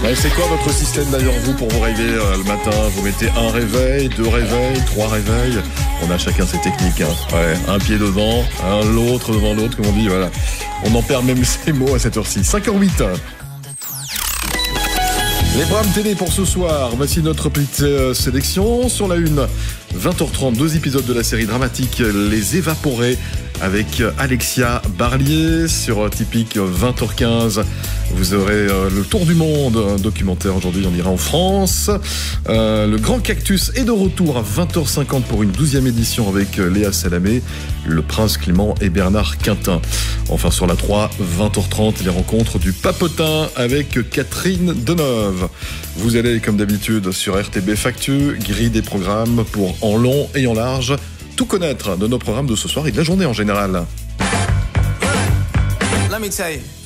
C'est quoi votre système d'ailleurs, vous, pour vous réveiller le matin? Vous mettez un réveil, 2 réveils, 3 réveils? On a chacun ses techniques. Ouais, un pied devant, l'autre devant l'autre, comme on dit. Voilà. On en perd même ses mots à cette heure-ci. 5h08. Les programmes télé pour ce soir. Voici notre petite sélection. Sur la une, 20h30, 2 épisodes de la série dramatique Les Évaporés avec Alexia Barlier. Sur Typique, 20h15, vous aurez le tour du monde, un documentaire. Aujourd'hui, on ira en France. Le Grand Cactus est de retour à 20h50 pour une 12e édition avec Léa Salamé, le Prince Clément et Bernard Quintin. Enfin, sur la 3, 20h30, les rencontres du Papotin avec Catherine Deneuve. Vous allez, comme d'habitude, sur RTB Factu, grille des programmes pour en long et en large tout connaître de nos programmes de ce soir et de la journée en général. Let me tell you.